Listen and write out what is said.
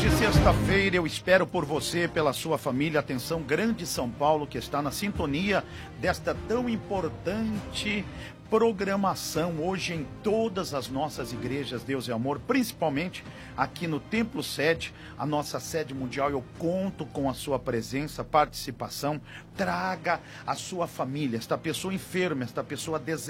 Hoje, sexta-feira, eu espero por você, pela sua família. Atenção, Grande São Paulo, que está na sintonia desta tão importante programação hoje em todas as nossas igrejas, Deus e Amor, principalmente aqui no Templo Sede, a nossa sede mundial. Eu conto com a sua presença, participação. Traga a sua família, esta pessoa enferma, esta pessoa